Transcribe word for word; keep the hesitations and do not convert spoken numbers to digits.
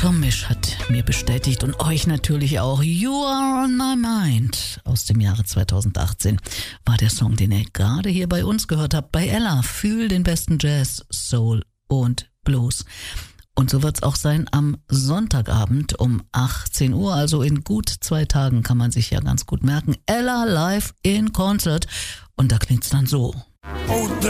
Tom Misch hat mir bestätigt und euch natürlich auch, You Are On My Mind aus dem Jahre zweitausendachtzehn war der Song, den ihr gerade hier bei uns gehört habt, bei Ella. Fühl den besten Jazz, Soul und Blues. Und so wird's auch sein am Sonntagabend um achtzehn Uhr, also in gut zwei Tagen, kann man sich ja ganz gut merken. Ella live in Concert und da klingt's dann so. Oh, the